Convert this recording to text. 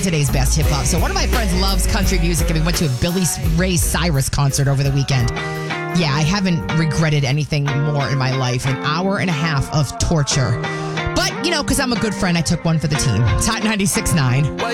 today's best hip hop. So one of my friends loves country music, and we went to a Billy Ray Cyrus concert over the weekend. Yeah, I haven't regretted anything more in my life. An hour and a half of torture. But, because I'm a good friend, I took one for the team. It's Hot 96.9.